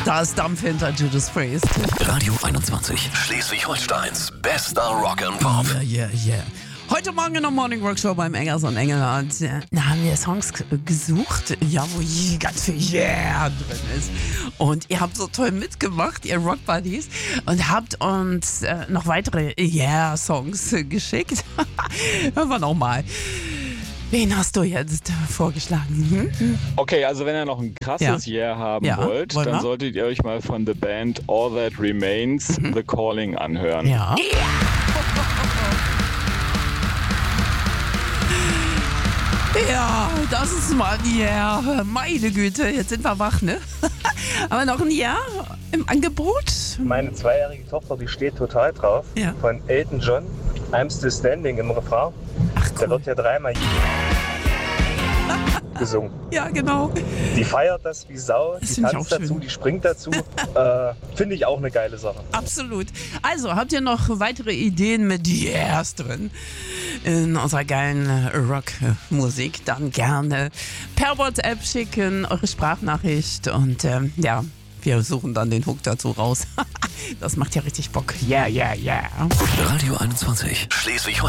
Da ist Dampf hinter Judas Priest. Radio 21, Schleswig-Holsteins bester Rock'n'Pop. Yeah. Heute Morgen in der Morning Rock Show beim Engers und Engelhardt haben wir Songs gesucht, ja, wo ganz viel Yeah drin ist. Und ihr habt so toll mitgemacht, ihr Rock Buddies, und habt uns noch weitere Yeah-Songs geschickt. Hören wir nochmal. Wen hast du jetzt vorgeschlagen? Okay, also wenn ihr noch ein krasses Yeah haben wollt, wollen wir? dann solltet ihr euch mal von The Band All That Remains The Calling anhören. Ja. Ja, das ist mal ein Yeah. Meine Güte, jetzt sind wir wach, ne? Aber noch ein Yeah im Angebot? Meine 2-jährige Tochter, die steht total drauf. Ja. Von Elton John, I'm Still Standing im Refrain. Ach, Der cool. wird ja dreimal gesungen. Ja, genau. Die feiert das wie Sau, Das die find ich tanzt auch schön. dazu, die springt dazu. Finde ich auch eine geile Sache. Absolut. Also, habt ihr noch weitere Ideen mit Yeahs drin in unserer geilen Rockmusik? Dann gerne per WhatsApp schicken, eure Sprachnachricht und wir suchen dann den Hook dazu raus. Das macht ja richtig Bock. Yeah. Radio 21, Schleswig-Holstein.